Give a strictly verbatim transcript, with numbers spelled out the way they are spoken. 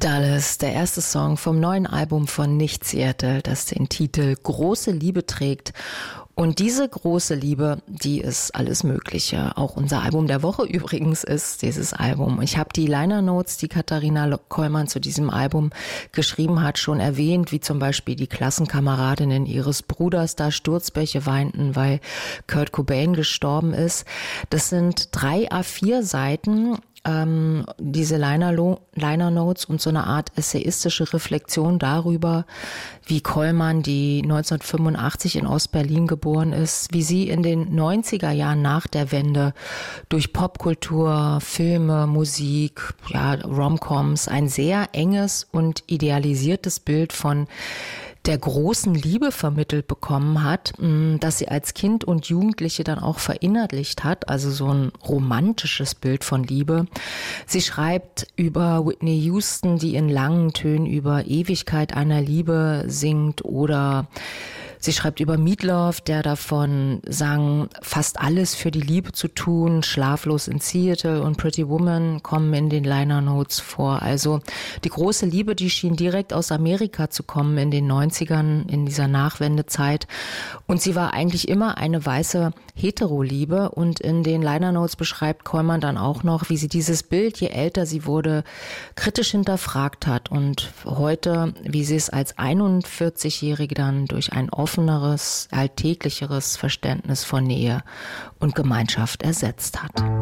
Dallas, der erste Song vom neuen Album von Nicht Seattle, das den Titel Große Liebe trägt. Und diese große Liebe, die ist alles Mögliche. Auch unser Album der Woche übrigens ist dieses Album. Ich habe die Liner Notes, die Katharina Kollmann zu diesem Album geschrieben hat, schon erwähnt, wie zum Beispiel die Klassenkameradinnen ihres Bruders da Sturzbäche weinten, weil Kurt Cobain gestorben ist. Das sind drei A vier Seiten. Ähm, diese Liner, Liner Notes und so eine Art essayistische Reflexion darüber, wie Kollmann, die neunzehnhundertfünfundachtzig in Ostberlin geboren ist, wie sie in den neunziger Jahren nach der Wende durch Popkultur, Filme, Musik, ja, Romcoms ein sehr enges und idealisiertes Bild von der großen Liebe vermittelt bekommen hat, dass sie als Kind und Jugendliche dann auch verinnerlicht hat, also so ein romantisches Bild von Liebe. Sie schreibt über Whitney Houston, die in langen Tönen über Ewigkeit einer Liebe singt, oder sie schreibt über Meat Loaf, der davon sang, fast alles für die Liebe zu tun. Schlaflos in Seattle und Pretty Woman kommen in den Liner Notes vor. Also die große Liebe, die schien direkt aus Amerika zu kommen in den neunzigern, in dieser Nachwendezeit. Und sie war eigentlich immer eine weiße Hetero-Liebe. Und in den Liner Notes beschreibt Kollmann dann auch noch, wie sie dieses Bild, je älter sie wurde, kritisch hinterfragt hat. Und heute, wie sie es als einundvierzigjährige dann durch ein offeneres, alltäglicheres Verständnis von Nähe und Gemeinschaft ersetzt hat.